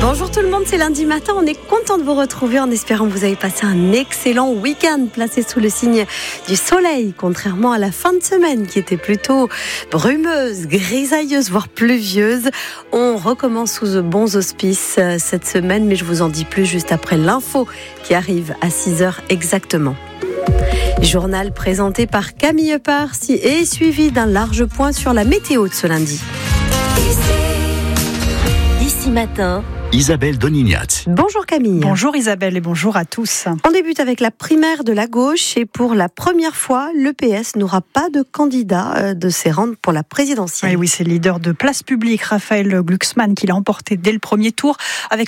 Bonjour tout le monde, c'est lundi matin, on est content de vous retrouver en espérant que vous avez passé un excellent week-end placé sous le signe du soleil, contrairement à la fin de semaine qui était plutôt brumeuse, grisailleuse, voire pluvieuse. On recommence sous de bons auspices cette semaine, mais je vous en dis plus juste après l'info qui arrive à 6h exactement. Journal présenté par Camille Parsi et suivi d'un large point sur la météo de ce lundi. Ici matin, Isabelle Donignat. Bonjour Camille. Bonjour Isabelle et bonjour à tous. On débute avec la primaire de la gauche et pour la première fois, le PS n'aura pas de candidat de ses rangs pour la présidentielle. Et oui, c'est le leader de Place Publique, Raphaël Glucksmann, qui l'a emporté dès le premier tour avec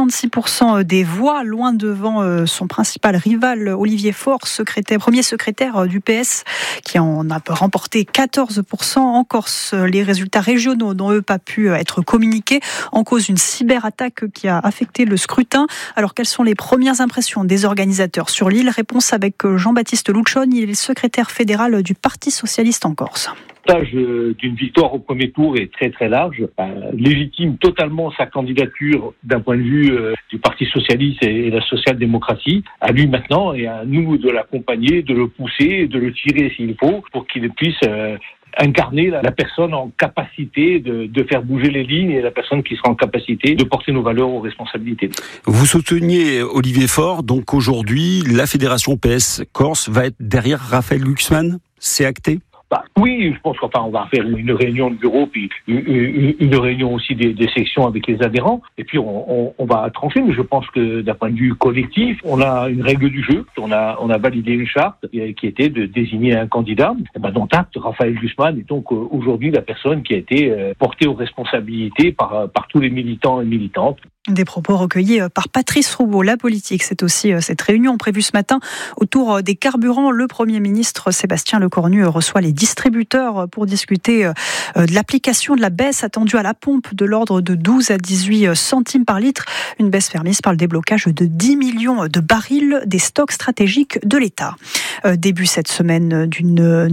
66% des voix, loin devant son principal rival Olivier Faure, premier secrétaire du PS, qui en a remporté 14% en Corse. Les résultats régionaux n'ont pas pu être communiqués en cause d'une cyberattaque qui a affecté le scrutin. Alors, quelles sont les premières impressions des organisateurs sur l'île? Réponse avec Jean-Baptiste Luccione, il est le secrétaire fédéral du Parti socialiste en Corse. L'âge d'une victoire au premier tour est très très large, légitime totalement sa candidature d'un point de vue du Parti socialiste et la social-démocratie. À lui maintenant et à nous de l'accompagner, de le pousser, de le tirer s'il faut pour qu'il puisse incarner la personne en capacité de faire bouger les lignes et la personne qui sera en capacité de porter nos valeurs aux responsabilités. Vous souteniez Olivier Faure, donc aujourd'hui, la fédération PS Corse va être derrière Raphaël Glucksmann. C'est acté ? Oui, je pense qu'on va faire une réunion de bureau, puis une réunion aussi des sections avec les adhérents, et puis on va trancher, mais je pense que d'un point de vue collectif, on a une règle du jeu, on a validé une charte qui était de désigner un candidat, et dont acte, Raphaël Glucksmann est donc aujourd'hui la personne qui a été portée aux responsabilités par tous les militants et militantes. Des propos recueillis par Patrice Roubaud. La politique, c'est aussi cette réunion prévue ce matin autour des carburants. Le Premier ministre Sébastien Lecornu reçoit les distributeurs pour discuter de l'application de la baisse attendue à la pompe de l'ordre de 12 à 18 centimes par litre. Une baisse permise par le déblocage de 10 millions de barils des stocks stratégiques de l'État. Début cette semaine d'une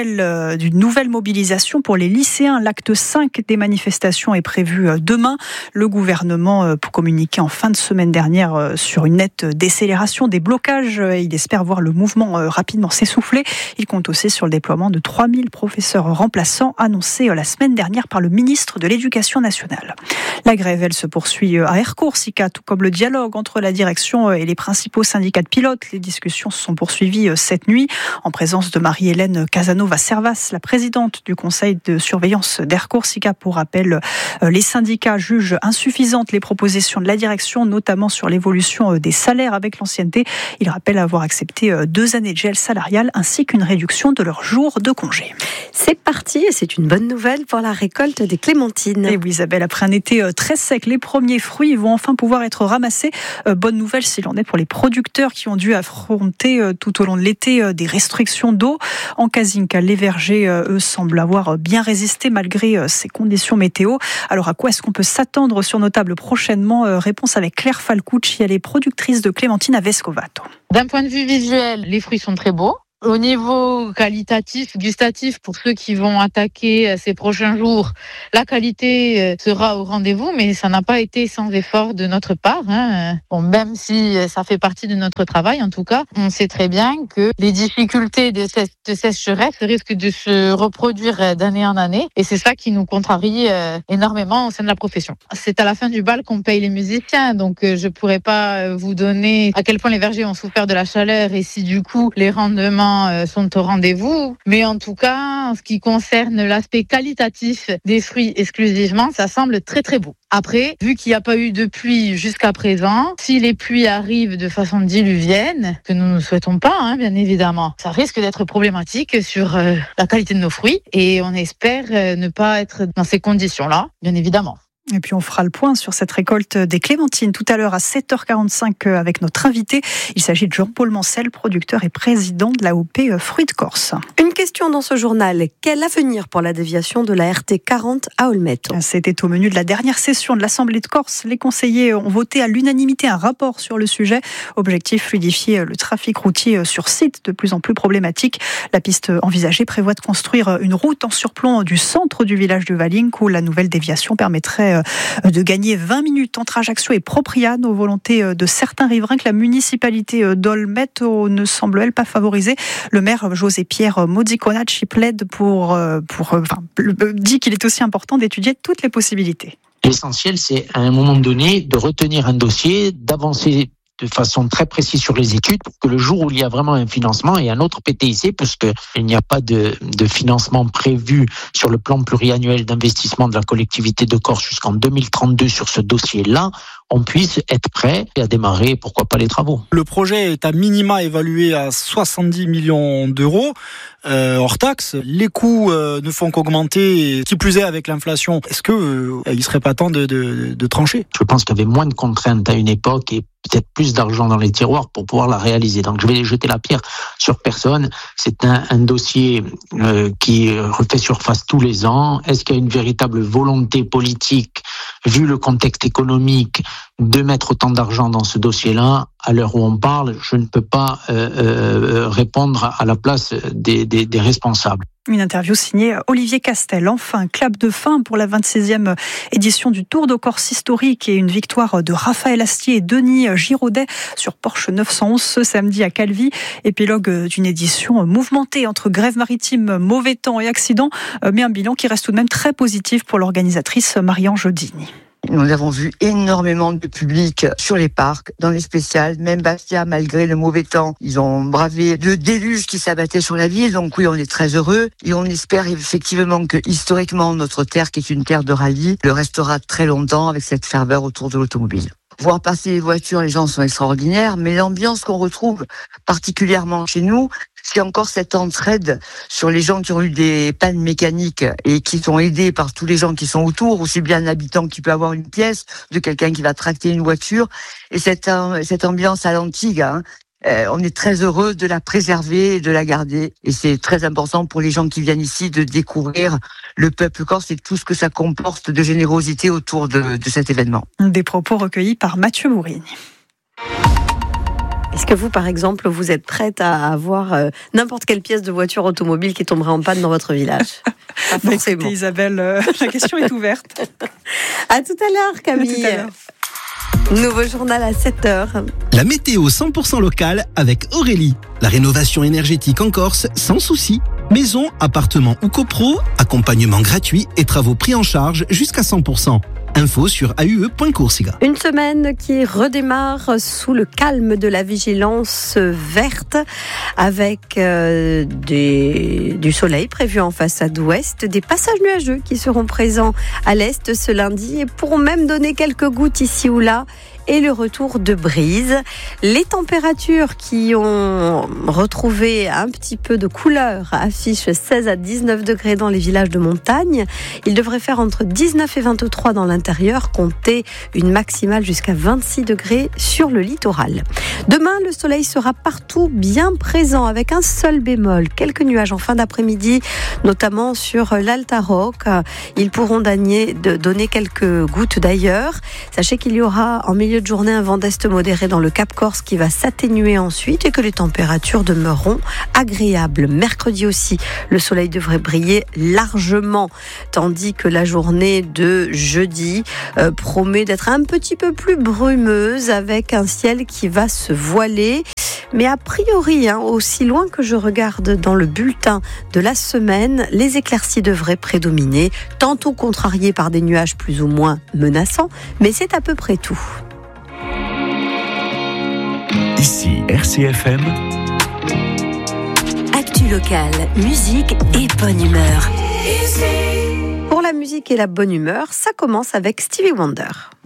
nouvelle mobilisation pour les lycéens. L'acte 5 des manifestations est prévu demain. Le gouvernement pour communiquer en fin de semaine dernière sur une nette décélération des blocages. Il espère voir le mouvement rapidement s'essouffler. Il compte aussi sur le déploiement de 3000 professeurs remplaçants annoncés la semaine dernière par le ministre de l'Éducation nationale. La grève, elle se poursuit à Ercourt, SICA, tout comme le dialogue entre la direction et les principaux syndicats de pilotes. Les discussions se sont poursuivies cette nuit en présence de Marie-Hélène Casanova-Servas, la présidente du conseil de surveillance d'Ercourt. SICA, pour rappel, les syndicats jugent insuffisantes les propositions de la direction, notamment sur l'évolution des salaires avec l'ancienneté. Il rappelle avoir accepté 2 années de gel salarial ainsi qu'une réduction de leurs jours de congé. C'est parti et c'est une bonne nouvelle pour la récolte des clémentines. Et oui Isabelle, après un été très sec, les premiers fruits vont enfin pouvoir être ramassés. Bonne nouvelle s'il en est pour les producteurs qui ont dû affronter tout au long de l'été des restrictions d'eau. En Casinca, les vergers, eux, semblent avoir bien résisté malgré ces conditions météo. Alors à quoi est-ce qu'on peut s'attendre sur nos tables prochainement? Réponse avec Claire Falcucci, elle est productrice de clémentines à Vescovato. D'un point de vue visuel, les fruits sont très beaux. Au niveau qualitatif, gustatif, pour ceux qui vont attaquer ces prochains jours, la qualité sera au rendez-vous, mais ça n'a pas été sans effort de notre part. Bon, même si ça fait partie de notre travail, en tout cas, on sait très bien que les difficultés de sécheresse risquent de se reproduire d'année en année, et c'est ça qui nous contrarie énormément au sein de la profession. C'est à la fin du bal qu'on paye les musiciens, donc je pourrais pas vous donner à quel point les vergers ont souffert de la chaleur et si du coup les rendements sont au rendez-vous, mais en tout cas, en ce qui concerne l'aspect qualitatif des fruits exclusivement, ça semble très très beau. Après, vu qu'il n'y a pas eu de pluie jusqu'à présent, si les pluies arrivent de façon diluvienne, que nous ne souhaitons pas, bien évidemment, ça risque d'être problématique sur la qualité de nos fruits et on espère ne pas être dans ces conditions-là, bien évidemment. Et puis on fera le point sur cette récolte des clémentines tout à l'heure à 7h45 avec notre invité. Il s'agit de Jean-Paul Mancel, producteur et président de l'AOP Fruits de Corse. Une question dans ce journal. Quel avenir pour la déviation de la RT 40 à Olmeto ? C'était au menu de la dernière session de l'Assemblée de Corse. Les conseillers ont voté à l'unanimité un rapport sur le sujet. Objectif, fluidifier le trafic routier sur site de plus en plus problématique. La piste envisagée prévoit de construire une route en surplomb du centre du village de Valink où la nouvelle déviation permettrait de gagner 20 minutes entre Ajaccio et Propriane aux volontés de certains riverains que la municipalité d'Olmet ne semble, elle, pas favoriser. Le maire José-Pierre Modiconacci plaide dit qu'il est aussi important d'étudier toutes les possibilités. L'essentiel, c'est à un moment donné de retenir un dossier, d'avancer de façon très précise sur les études pour que le jour où il y a vraiment un financement et un autre PTIC, puisqu'il n'y a pas de financement prévu sur le plan pluriannuel d'investissement de la collectivité de Corse jusqu'en 2032 sur ce dossier-là, on puisse être prêt à démarrer, pourquoi pas, les travaux. Le projet est à minima évalué à 70 millions d'euros hors taxes. Les coûts ne font qu'augmenter, qui plus est avec l'inflation. Est-ce que il serait pas temps de trancher ? Je pense qu'il y avait moins de contraintes à une époque et peut-être plus d'argent dans les tiroirs pour pouvoir la réaliser. Donc je vais jeter la pierre sur personne. C'est un dossier qui refait surface tous les ans. Est-ce qu'il y a une véritable volonté politique, vu le contexte économique, de mettre autant d'argent dans ce dossier-là? À l'heure où on parle, je ne peux pas répondre à la place des responsables. Une interview signée Olivier Castel. Enfin, clap de fin pour la 26e édition du Tour de Corse historique et une victoire de Raphaël Astier et Denis Giraudet sur Porsche 911 ce samedi à Calvi. Épilogue d'une édition mouvementée entre grève maritime, mauvais temps et accidents, mais un bilan qui reste tout de même très positif pour l'organisatrice Marie-Ange Dini. Nous avons vu énormément de public sur les parcs, dans les spéciales. Même Bastia, malgré le mauvais temps, ils ont bravé le déluge qui s'abattait sur la ville. Donc oui, on est très heureux. Et on espère effectivement que historiquement, notre terre, qui est une terre de rallye, le restera très longtemps avec cette ferveur autour de l'automobile. Voir passer les voitures, les gens sont extraordinaires, mais l'ambiance qu'on retrouve particulièrement chez nous, c'est encore cette entraide sur les gens qui ont eu des pannes mécaniques et qui sont aidés par tous les gens qui sont autour, aussi bien un habitant qui peut avoir une pièce, de quelqu'un qui va tracter une voiture, et cette ambiance à l'antique, on est très heureux de la préserver et de la garder. Et c'est très important pour les gens qui viennent ici de découvrir le peuple corse et tout ce que ça comporte de générosité autour de cet événement. Des propos recueillis par Mathieu Bourrigne. Est-ce que vous, par exemple, vous êtes prête à avoir n'importe quelle pièce de voiture automobile qui tomberait en panne dans votre village ? Pas forcément. Écoutez, Isabelle, la question est ouverte. À tout à l'heure, Camille. À tout à l'heure. Nouveau journal à 7h. La météo 100% locale avec Aurélie. La rénovation énergétique en Corse sans souci. Maison, appartement ou copro, accompagnement gratuit et travaux pris en charge jusqu'à 100%. Info sur aue.coursiga. Une semaine qui redémarre sous le calme de la vigilance verte avec du soleil prévu en façade ouest, des passages nuageux qui seront présents à l'est ce lundi et pourront même donner quelques gouttes ici ou là et le retour de brise. Les températures qui ont retrouvé un petit peu de couleur affichent 16 à 19 degrés dans les villages de montagne. Il devrait faire entre 19 et 23 dans l'intérieur, compter une maximale jusqu'à 26 degrés sur le littoral. Demain, le soleil sera partout bien présent avec un seul bémol. Quelques nuages en fin d'après-midi, notamment sur l'Alta Rock. Ils pourront donner quelques gouttes d'ailleurs. Sachez qu'il y aura en milieu de journée un vent d'est modéré dans le Cap Corse qui va s'atténuer ensuite et que les températures demeureront agréables. Mercredi aussi, le soleil devrait briller largement, tandis que la journée de jeudi promet d'être un petit peu plus brumeuse avec un ciel qui va se voiler. Mais a priori, aussi loin que je regarde dans le bulletin de la semaine, les éclaircies devraient prédominer, tantôt contrariées par des nuages plus ou moins menaçants, mais c'est à peu près tout. Ici RCFM. Actu locale, musique et bonne humeur. Pour la musique et la bonne humeur, ça commence avec Stevie Wonder.